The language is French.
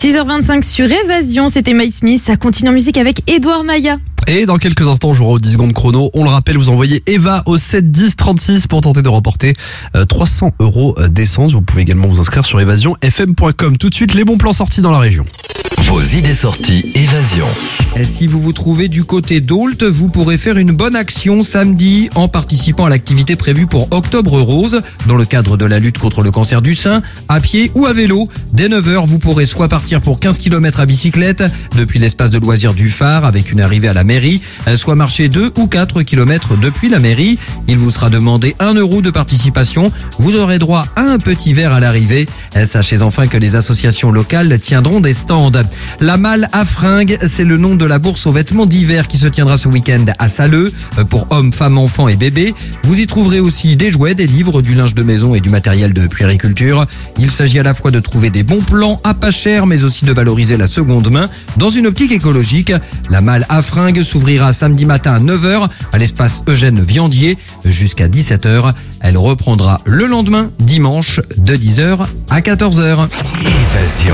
6h25 sur Évasion, c'était Mike Smith. Ça continue en musique avec Edouard Maya. Et dans quelques instants, on jouera aux 10 secondes chrono. On le rappelle, vous envoyez Eva au 7 10 36 pour tenter de remporter 300 € d'essence. Vous pouvez également vous inscrire sur évasionfm.com. Tout de suite, les bons plans sortis dans la région. Vos idées sorties Évasion. Et si vous vous trouvez du côté d'Ault, vous pourrez faire une bonne action samedi en participant à l'activité prévue pour Octobre Rose, dans le cadre de la lutte contre le cancer du sein, à pied ou à vélo. Dès 9h, vous pourrez soit partir pour 15 km à bicyclette depuis l'espace de loisirs du phare avec une arrivée à la mairie, soit marcher 2 ou 4 km depuis la mairie. Il vous sera demandé 1 € de participation. Vous aurez droit à un petit verre à l'arrivée. Sachez enfin que les associations locales tiendront des stands. La Malle à Fringues, c'est le nom de la bourse aux vêtements d'hiver qui se tiendra ce week-end à Salleux pour hommes, femmes, enfants et bébés. Vous y trouverez aussi des jouets, des livres, du linge de maison et du matériel de puériculture. Il s'agit à la fois de trouver des bons plans à pas cher, mais aussi de valoriser la seconde main dans une optique écologique. La Malle à Fringues s'ouvrira samedi matin à 9h à l'espace Eugène Viandier jusqu'à 17h. Elle reprendra le lendemain, dimanche, de 10h à 14h. Évasion.